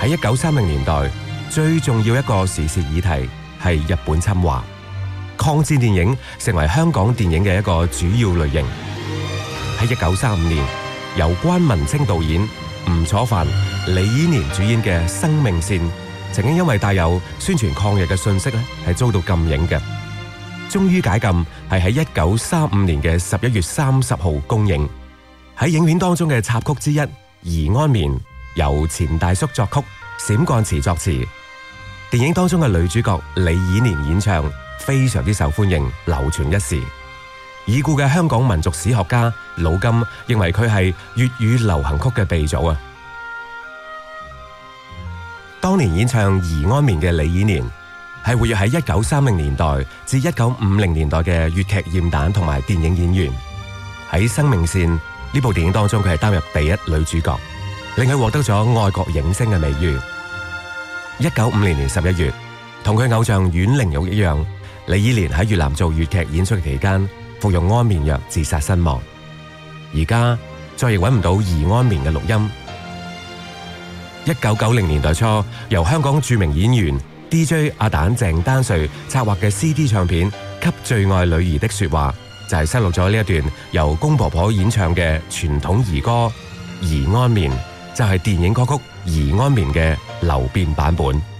喺1930年代，最重要一個時事議題係日本侵華，抗戰電影成為香港電影嘅一個主要類型。喺1935年，由關文清導演、吳楚帆、李依年主演嘅《生命線》，曾經因為帶有宣傳抗日嘅信息咧，係遭到禁影嘅。終於解禁，係喺1935年嘅11月30號公映。喺影片當中嘅插曲之一《宜安眠》，由錢大叔作曲，冼幹詞作詞。電影當中嘅女主角李以年演唱，非常之受歡迎，流傳一時。已故嘅香港民族史學家老金認為佢係粵語流行曲嘅鼻祖啊！當年演唱《宜安眠》嘅李以年，係活躍喺1930年代至1950年代嘅粵劇艷旦同埋電影演員。喺《生命線》呢部電影當中，佢係擔任第一女主角，令佢獲得咗愛國影星嘅美譽。1950年11月，同佢偶像阮玲玉一樣，李以年喺越南做粵劇演出嘅期間，服用安眠藥自殺身亡。而家再亦揾唔到宜安眠嘅錄音。1990年代初，由香港著名演員 DJ 阿蛋鄭丹瑞策劃嘅 CD 唱片《給最愛女兒的說話》，就係收錄咗呢一段由公婆婆演唱嘅傳統兒歌《宜安眠》，就係電影歌曲《宜安眠》嘅流變版本。